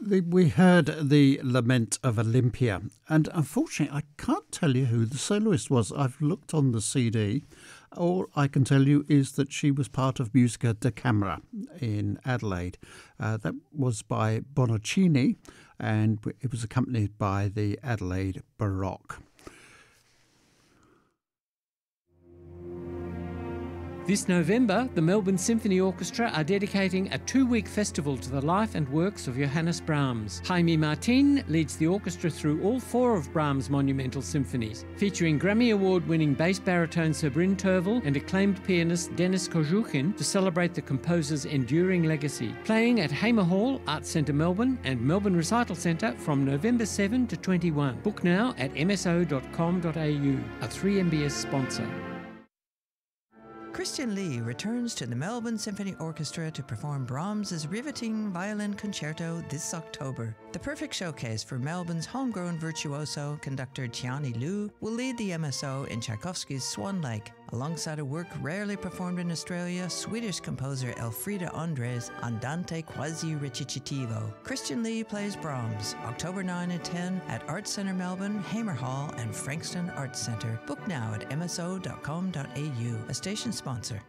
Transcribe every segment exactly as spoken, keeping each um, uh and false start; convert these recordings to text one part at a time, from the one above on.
The, we heard the Lament of Olympia, and unfortunately I can't tell you who the soloist was. I've looked on the C D. All I can tell you is that she was part of Musica da Camera in Adelaide. Uh, that was by Bononcini, and it was accompanied by the Adelaide Baroque. This November, the Melbourne Symphony Orchestra are dedicating a two-week festival to the life and works of Johannes Brahms. Jaime Martin leads the orchestra through all four of Brahms' monumental symphonies, featuring Grammy Award-winning bass baritone Sir Bryn Tervel and acclaimed pianist Denis Kozhukin to celebrate the composer's enduring legacy. Playing at Hamer Hall, Arts Centre Melbourne and Melbourne Recital Centre from November seventh to twenty-one. Book now at m s o dot com dot a u, a three M B S sponsor. Christian Lee returns to the Melbourne Symphony Orchestra to perform Brahms' riveting violin concerto this October. The perfect showcase for Melbourne's homegrown virtuoso, conductor Tiani Liu will lead the M S O in Tchaikovsky's Swan Lake, alongside a work rarely performed in Australia, Swedish composer Elfrida Andres Andante quasi recitativo. Christian Lee plays Brahms, October ninth and tenth at Arts Centre Melbourne, Hamer Hall and Frankston Arts Centre. Book now at m s o dot com dot a u, a station sponsor.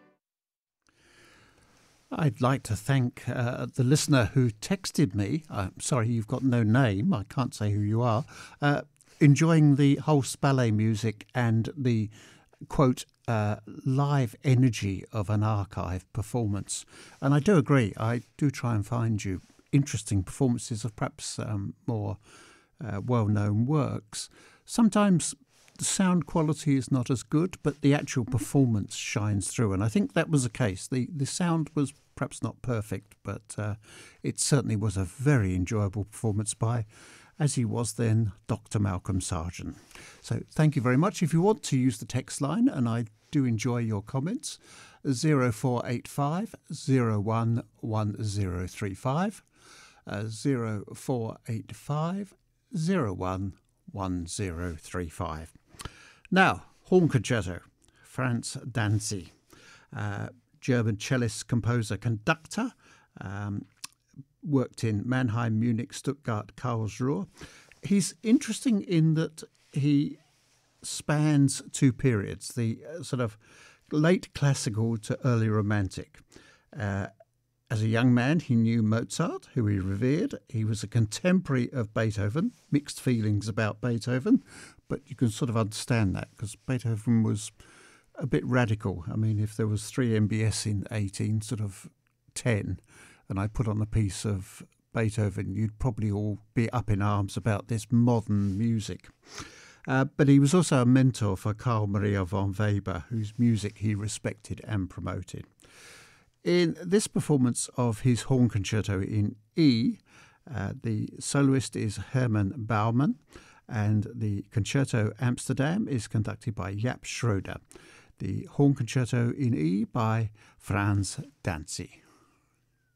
I'd like to thank uh, the listener who texted me. I'm sorry, you've got no name. I can't say who you are. Uh, enjoying the Holst ballet music and the, quote, uh, live energy of an archive performance. And I do agree. I do try and find you interesting performances of perhaps um, more uh, well-known works. Sometimes the sound quality is not as good, but the actual performance shines through. And I think that was the case. The the sound was perhaps not perfect, but uh, it certainly was a very enjoyable performance by, as he was then, Doctor Malcolm Sargent. So thank you very much. If you want to use the text line, and I do enjoy your comments, zero four eight five zero one one zero three five, uh, zero four eight five zero one one zero three five. Now, Horn Concerto, Franz Danzi, uh, German cellist, composer, conductor, um, worked in Mannheim, Munich, Stuttgart, Karlsruhe. He's interesting in that he spans two periods, the uh, sort of late classical to early romantic. Uh, As a young man, he knew Mozart, who he revered. He was a contemporary of Beethoven, mixed feelings about Beethoven, but you can sort of understand that because Beethoven was a bit radical. I mean, if there was three M B S in eighteen, sort of ten, and I put on a piece of Beethoven, you'd probably all be up in arms about this modern music. Uh, but he was also a mentor for Carl Maria von Weber, whose music he respected and promoted. In this performance of his Horn Concerto in E, uh, the soloist is Hermann Baumann, and the Concerto Amsterdam is conducted by Jaap Schroeder. The Horn Concerto in E by Franz Danzi.